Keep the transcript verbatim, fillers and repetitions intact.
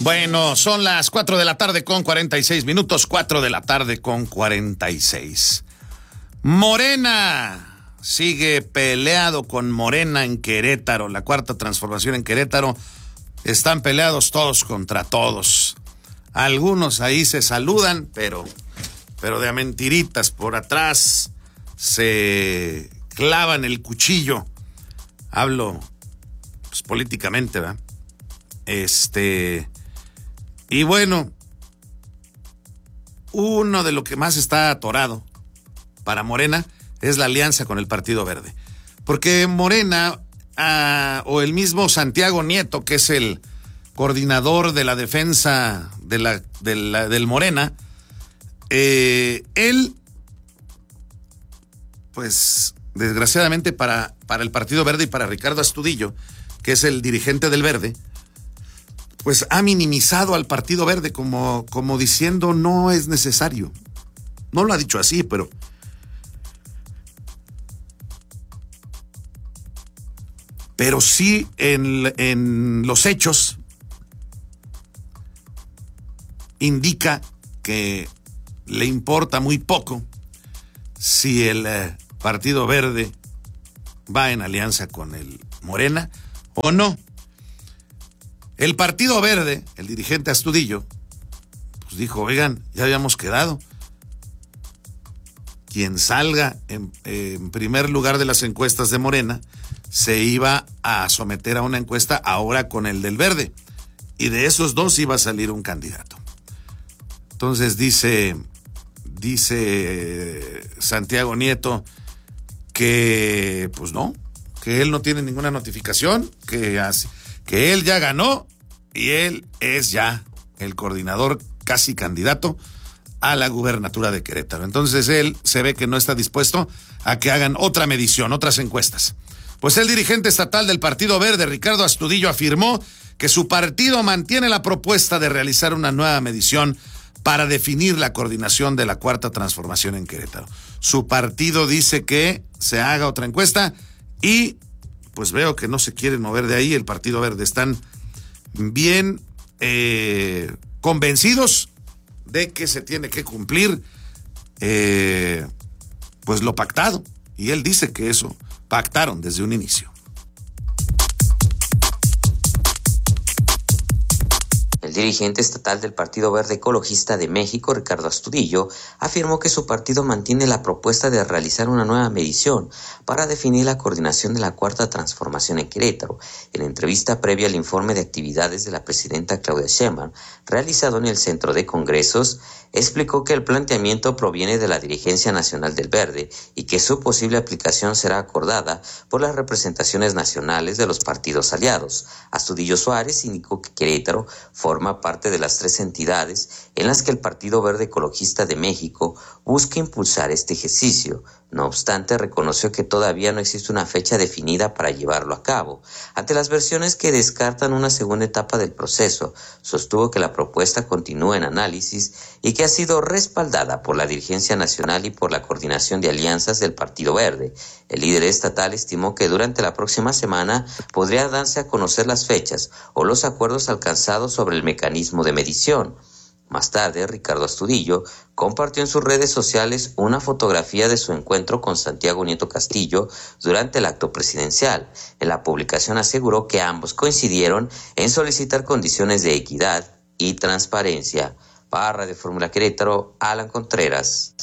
Bueno, son las cuatro de la tarde con cuarenta y seis minutos, cuatro de la tarde con cuarenta y seis. Morena sigue peleado con Morena en Querétaro, la cuarta transformación en Querétaro. Están peleados todos contra todos. Algunos ahí se saludan, pero, pero de a mentiritas por atrás se clavan el cuchillo. Hablo pues, políticamente, ¿verdad? Este... Y bueno, uno de lo que más está atorado para Morena es la alianza con el Partido Verde. Porque Morena, ah, o el mismo Santiago Nieto, que es el coordinador de la defensa de la, de la, del Morena, eh, él, pues, desgraciadamente para, para el Partido Verde y para Ricardo Astudillo, que es el dirigente del Verde, pues ha minimizado al Partido Verde como, como diciendo no es necesario. No lo ha dicho así, pero... Pero sí en, en los hechos indica que le importa muy poco si el eh, Partido Verde va en alianza con el Morena o no. El Partido Verde, el dirigente Astudillo, pues dijo, oigan, ya habíamos quedado. Quien salga en, en primer lugar de las encuestas de Morena se iba a someter a una encuesta ahora con el del Verde. Y de esos dos iba a salir un candidato. Entonces dice, dice Santiago Nieto que, pues no, que él no tiene ninguna notificación, que hace... que él ya ganó y él es ya el coordinador casi candidato a la gubernatura de Querétaro. Entonces él se ve que no está dispuesto a que hagan otra medición, otras encuestas. Pues el dirigente estatal del Partido Verde, Ricardo Astudillo, afirmó que su partido mantiene la propuesta de realizar una nueva medición para definir la coordinación de la cuarta transformación en Querétaro. Su partido dice que se haga otra encuesta y pues veo que no se quieren mover de ahí. El Partido Verde están bien eh, convencidos de que se tiene que cumplir eh, pues lo pactado. Y él dice que eso pactaron desde un inicio. El dirigente estatal del Partido Verde Ecologista de México, Ricardo Astudillo, afirmó que su partido mantiene la propuesta de realizar una nueva medición para definir la coordinación de la cuarta transformación en Querétaro. En entrevista previa al informe de actividades de la presidenta Claudia Sheinbaum, realizado en el Centro de Congresos, explicó que el planteamiento proviene de la dirigencia nacional del Verde y que su posible aplicación será acordada por las representaciones nacionales de los partidos aliados. Astudillo Suárez indicó que Querétaro forma parte de las tres entidades en las que el Partido Verde Ecologista de México busca impulsar este ejercicio. No obstante, reconoció que todavía no existe una fecha definida para llevarlo a cabo. Ante las versiones que descartan una segunda etapa del proceso, sostuvo que la propuesta continúa en análisis y que ha sido respaldada por la dirigencia nacional y por la coordinación de alianzas del Partido Verde. El líder estatal estimó que durante la próxima semana podría darse a conocer las fechas o los acuerdos alcanzados sobre el mecanismo de medición. Más tarde, Ricardo Astudillo compartió en sus redes sociales una fotografía de su encuentro con Santiago Nieto Castillo durante el acto presidencial. En la publicación aseguró que ambos coincidieron en solicitar condiciones de equidad y transparencia. Para Radio Fórmula Querétaro, Alan Contreras.